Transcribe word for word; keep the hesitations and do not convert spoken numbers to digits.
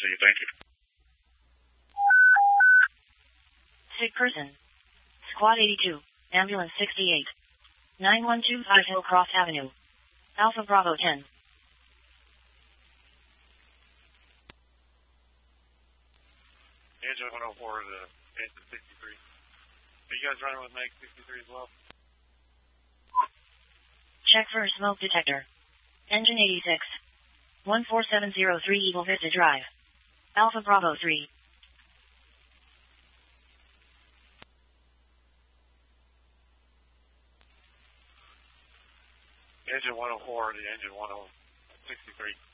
see you. Thank you. Sick person. Squad eighty-two. Ambulance sixty-eight. nine one two five Hillcroft Avenue. Alpha Bravo ten. Engine one oh four to engine sixty-three. Are you guys running with Meg sixty-three as well? Check for a smoke detector. Engine eighty-six. one four seven zero three Eagle Vista Drive. Alpha Bravo three. Engine one oh four to engine one oh sixty-three.